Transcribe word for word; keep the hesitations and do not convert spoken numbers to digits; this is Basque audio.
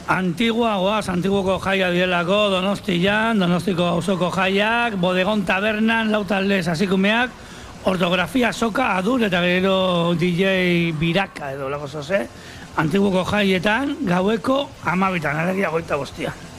Antigua, goaz, antiguoko jaia direlako, Donostian, Donostiko auzoko jaiak, bodegon tabernan, lautaldez hasikumeak, ortografia soka, adur eta gero D J biraka edo lako zoze, antiguoko jaietan, gaueko amabitan, alegia goita bostia.